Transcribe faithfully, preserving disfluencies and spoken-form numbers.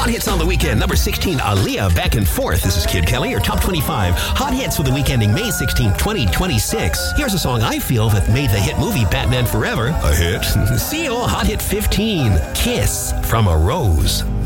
Hot Hits on the Weekend, number sixteen, Aaliyah, Back and Forth. This is Kid Kelly, your top twenty-five Hot Hits for the week ending May sixteenth, twenty twenty-six. Here's a song I feel that made the hit movie Batman Forever a hit. C O Hot Hit fifteen, Kiss from a Rose.